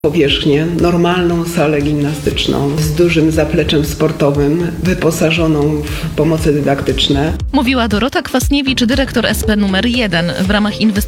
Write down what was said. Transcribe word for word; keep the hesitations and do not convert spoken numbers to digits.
powierzchnię, normalną salę gimnastyczną z dużym zapleczem sportowym, wyposażoną w pomoce dydaktyczne. Mówiła Dorota Kwasniewicz, dyrektor S P numer jeden. W ramach inwestycji